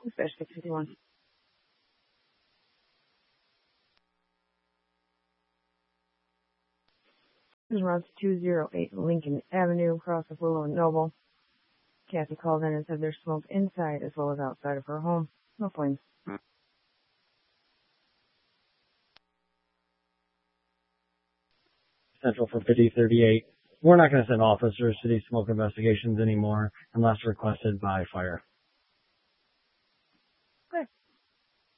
Dispatch 651. This is Route 208 Lincoln Avenue, across with Willow and Noble. Kathy called in and said there's smoke inside as well as outside of her home. No flames. Central for 5038. We're not going to send officers to these smoke investigations anymore unless requested by fire.